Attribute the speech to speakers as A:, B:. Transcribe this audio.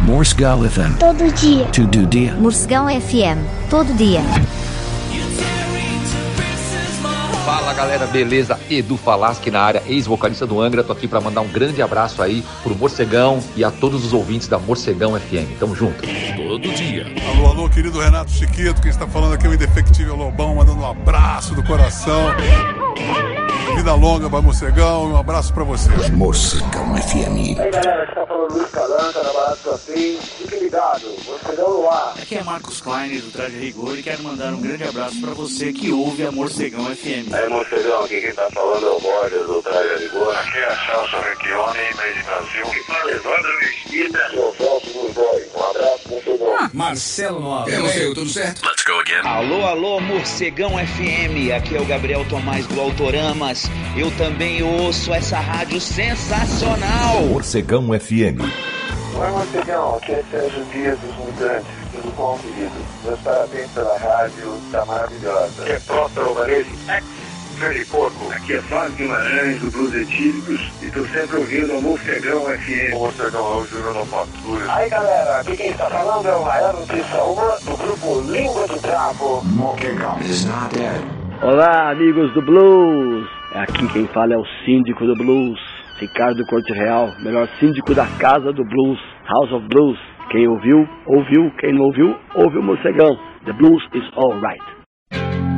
A: Morcegão FM.
B: Todo dia.
A: Todo dia.
C: Morcegão FM. Todo dia.
D: Fala galera, beleza? Edu Falaschi na área, ex-vocalista do Angra. Tô aqui pra mandar um grande abraço aí pro Morcegão e a todos os ouvintes da Morcegão FM. Tamo junto.
E: Todo dia.
F: Alô, alô, querido Renato Chiquito, quem está falando aqui é o Indefectível Lobão, mandando um abraço do coração. Vida longa para Morcegão, um abraço pra você.
A: Morcegão FM.
G: Aí galera, aqui tá falando Luiz Calanca, na Barato Café. Fique ligado, Morcegão no ar.
H: Aqui é Marcos Klein do Traje Rigor e quero mandar um grande abraço pra você que ouve a Morcegão FM.
G: Aí Morcegão, aqui quem tá falando é o Borges do Traje Rigor. Aqui é a Celso Recchione, meio de Brasil. Que fala Evandro Mesquita. Sou Celso Burgói. Um abraço, Morcegão.
E: Marcelo Nova.
A: Eu, tudo certo?
E: Let's go again.
I: Alô, alô, Morcegão FM, aqui é o Gabriel Tomás do Autoramas. Eu também ouço essa rádio sensacional.
J: Morcegão FM.
G: Oi Morcegão, aqui é Sérgio Dias dos Mutantes. Tudo bom, querido? Meus parabéns pela rádio, tá maravilhosa. Aqui é Próspero Varese, ex-Verde Porco. Aqui é Fábio Guimarães do Blues Etílicos e tô sempre ouvindo a Morcegão FM.
F: Morcegão, é o Júnior Novatura.
G: Aí galera, aqui quem está falando é o Maiano Tissaúma do grupo Língua do Trapo.
A: Morcegão is not dead.
K: Olá, amigos do Blues! Aqui quem fala é o síndico do Blues, Ricardo Corte Real, melhor síndico da Casa do Blues, House of Blues. Quem ouviu, ouviu. Quem não ouviu, ouviu o Morcegão. The Blues is alright.